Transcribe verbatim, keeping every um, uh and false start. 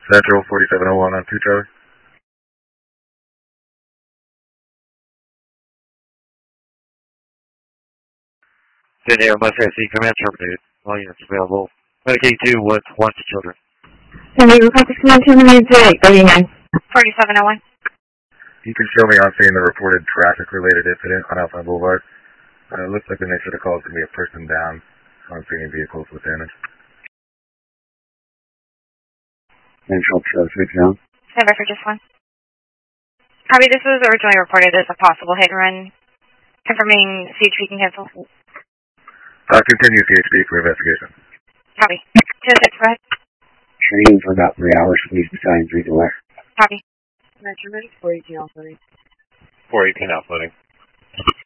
Central forty-seven oh one on two Charlie. San Diego Bus A C command terminated. All units available. Medicaid two with one to children. San Diego Bus command terminated today, thirty-nine. forty-seven oh one. You can show me on scene the reported traffic-related incident on Alpine Boulevard. Uh, it looks like the nature of the call is going to be a person down on seeing vehicles with damage. Central two three zero. Stand by for just one. Copy, this was originally reported as a possible hit and run. Confirming C H P can cancel. Uh, continue C H P for investigation. Copy. two oh six, go ahead. Training for about three hours. Please battalion three to where? Copy. Metro Medic four eighteen Alpha. four eighteen outfloating.